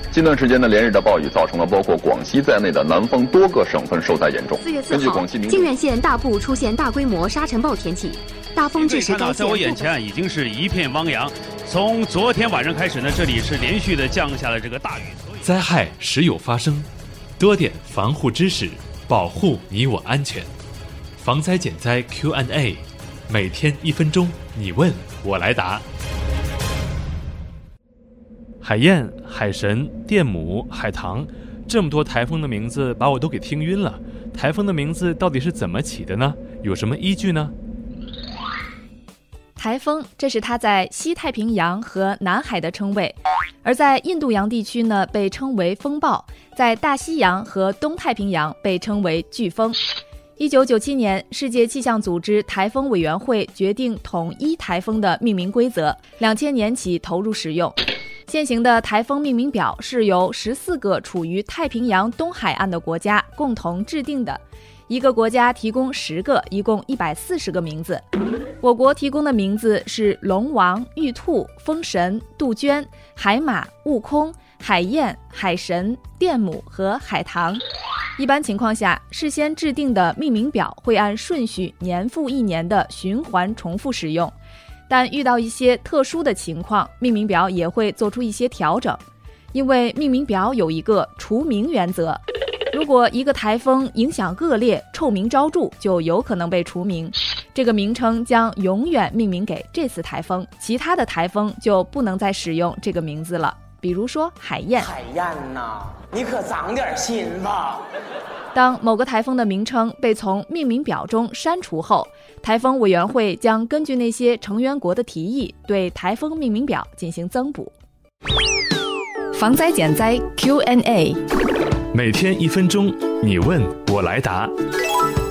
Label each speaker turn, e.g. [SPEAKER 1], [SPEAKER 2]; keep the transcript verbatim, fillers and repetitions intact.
[SPEAKER 1] 近段时间的连日的暴雨，造成了包括广西在内的南方多个省份受灾严重。
[SPEAKER 2] 四月四号，靖远县大部出现大规模沙尘暴天气，大风致使该县。
[SPEAKER 3] 在我眼前已经是一片汪洋。从昨天晚上开始呢，这里是连续的降下了这个大雨。
[SPEAKER 4] 灾害时有发生，多点防护知识，保护你我安全。防灾减灾 Q and A， 每天一分钟，你问我来答。海燕、海神、电母、海棠，这么多台风的名字把我都给听晕了。台风的名字到底是怎么起的呢？有什么依据呢？
[SPEAKER 5] 台风，这是它在西太平洋和南海的称谓，而在印度洋地区呢，被称为风暴；在大西洋和东太平洋被称为飓风。一九九七年，世界气象组织台风委员会决定统一台风的命名规则，两千年起投入使用。现行的台风命名表是由十四个处于太平洋东海岸的国家共同制定的，一个国家提供十个，一共一百四十个名字。我国提供的名字是龙王、玉兔、风神、杜鹃、海马、悟空、海燕、海神、电母和海棠。一般情况下，事先制定的命名表会按顺序年复一年的循环重复使用，但遇到一些特殊的情况，命名表也会做出一些调整。因为命名表有一个除名原则，如果一个台风影响恶劣，臭名昭著，就有可能被除名，这个名称将永远命名给这次台风，其他的台风就不能再使用这个名字了。比如说海燕，
[SPEAKER 6] 海燕呐，你可长点心吧。
[SPEAKER 5] 当某个台风的名称被从命名表中删除后，台风委员会将根据那些成员国的提议，对台风命名表进行增补。
[SPEAKER 2] 防灾减灾 Q and A，
[SPEAKER 4] 每天一分钟，你问我来答。